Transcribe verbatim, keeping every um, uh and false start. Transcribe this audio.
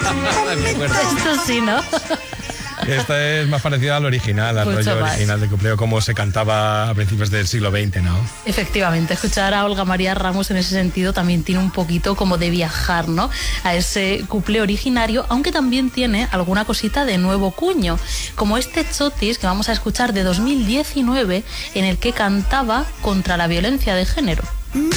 Esto sí, ¿no? Esta es más parecida al original, al Mucho rollo más. original de cupleo, como se cantaba a principios del siglo veinte, ¿no? Efectivamente, escuchar a Olga María Ramos en ese sentido también tiene un poquito como de viajar, ¿no? A ese cuplé originario, aunque también tiene alguna cosita de nuevo cuño, como este Chotis que vamos a escuchar de dos mil diecinueve, en el que cantaba contra la violencia de género.